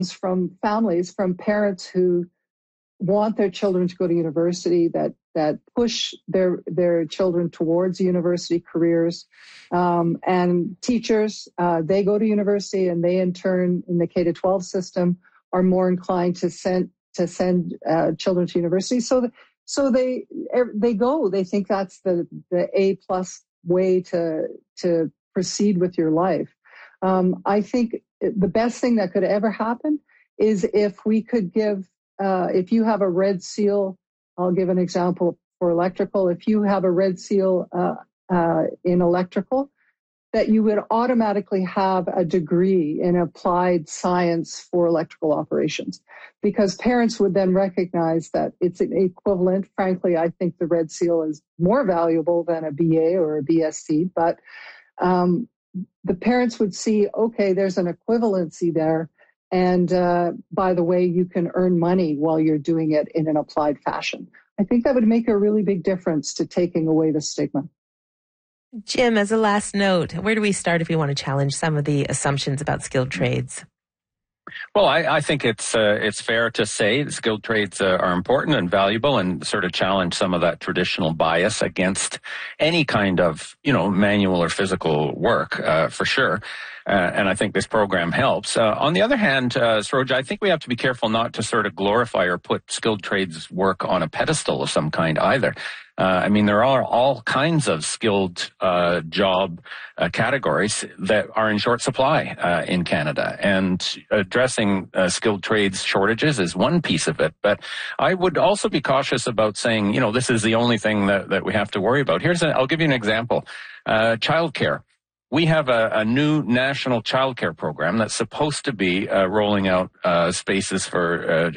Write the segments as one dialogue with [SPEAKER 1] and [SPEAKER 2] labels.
[SPEAKER 1] from families, from parents who want their children to go to university, that push their children towards university careers, and teachers, they go to university, and they in turn in the K-12 system are more inclined to send children to university. So they go. They think that's the A+ way to proceed with your life. I think the best thing that could ever happen is if we could give. If you have a red seal, I'll give an example for electrical. If you have a red seal in electrical, that you would automatically have a degree in applied science for electrical operations, because parents would then recognize that it's an equivalent. Frankly, I think the red seal is more valuable than a BA or a BSc, but the parents would see, okay, there's an equivalency there. And by the way, you can earn money while you're doing it in an applied fashion. I think that would make a really big difference to taking away the stigma.
[SPEAKER 2] Jim, as a last note, where do we start if we want to challenge some of the assumptions about skilled trades?
[SPEAKER 3] Well, I think it's fair to say that skilled trades are important and valuable, and sort of challenge some of that traditional bias against any kind of, manual or physical work, for sure. And I think this program helps. On the other hand, Saroja, I think we have to be careful not to sort of glorify or put skilled trades work on a pedestal of some kind either. There are all kinds of skilled job categories that are in short supply in Canada, and addressing skilled trades shortages is one piece of it. But I would also be cautious about saying, this is the only thing that we have to worry about. I'll give you an example. Childcare. We have a new national childcare program that's supposed to be rolling out spaces for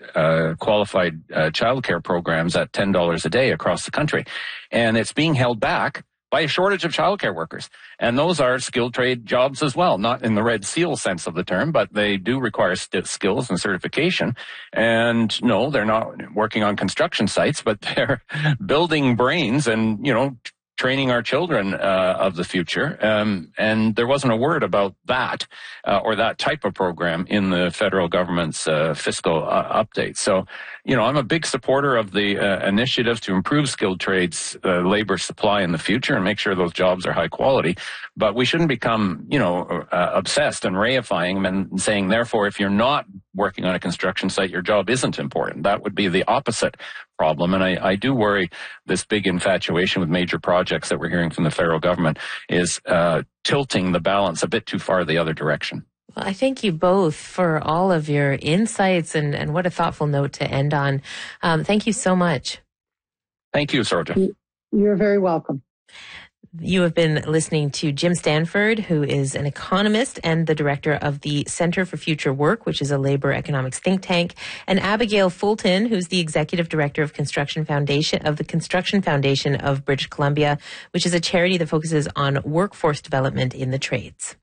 [SPEAKER 3] qualified childcare programs at $10 a day across the country. And it's being held back by a shortage of childcare workers. And those are skilled trade jobs as well, not in the red seal sense of the term, but they do require skills and certification. And no, they're not working on construction sites, but they're building brains and, training our children of the future. And there wasn't a word about that or that type of program in the federal government's fiscal update. So, I'm a big supporter of the initiatives to improve skilled trades labor supply in the future and make sure those jobs are high quality. But we shouldn't become, obsessed and reifying them and saying, therefore, if you're not working on a construction site, your job isn't important. That would be the opposite problem. And I do worry this big infatuation with major projects that we're hearing from the federal government is tilting the balance a bit too far the other direction.
[SPEAKER 2] Well, I thank you both for all of your insights, and what a thoughtful note to end on. Thank you so much.
[SPEAKER 3] Thank you, Saroja.
[SPEAKER 1] You're very welcome.
[SPEAKER 2] You have been listening to Jim Stanford, who is an economist and the director of the Center for Future Work, which is a labor economics think tank, and Abigail Fulton, who's the executive director of the Construction Foundation of British Columbia, which is a charity that focuses on workforce development in the trades.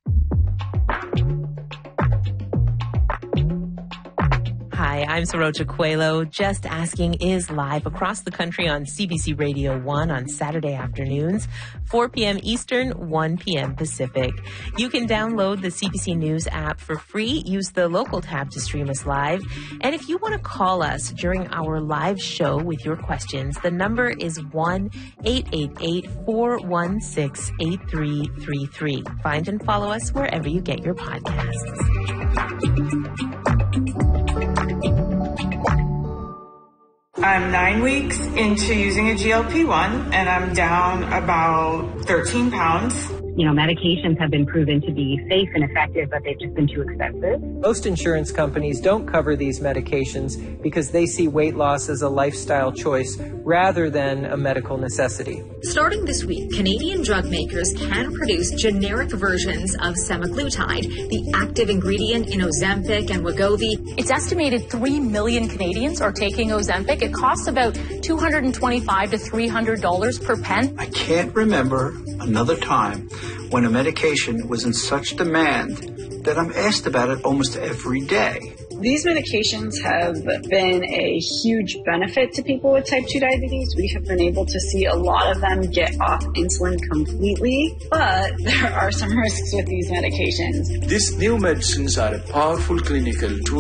[SPEAKER 2] Hi, I'm Saroja Coelho. Just Asking is live across the country on CBC Radio 1 on Saturday afternoons, 4 p.m. Eastern, 1 p.m. Pacific. You can download the CBC News app for free. Use the local tab to stream us live. And if you want to call us during our live show with your questions, the number is 1-888-416-8333. Find and follow us wherever you get your podcasts.
[SPEAKER 4] I'm 9 weeks into using a GLP-1 and I'm down about 13 pounds.
[SPEAKER 5] Medications have been proven to be safe and effective, but they've just been too expensive.
[SPEAKER 6] Most insurance companies don't cover these medications because they see weight loss as a lifestyle choice rather than a medical necessity.
[SPEAKER 7] Starting this week, Canadian drug makers can produce generic versions of semaglutide, the active ingredient in Ozempic and Wegovy.
[SPEAKER 8] It's estimated 3 million Canadians are taking Ozempic. It costs about $225 to $300 per pen.
[SPEAKER 9] I can't remember another time when a medication was in such demand that I'm asked about it almost every day.
[SPEAKER 10] These medications have been a huge benefit to people with type 2 diabetes. We have been able to see a lot of them get off insulin completely, but there are some risks with these medications.
[SPEAKER 11] These new medicines are a powerful clinical tool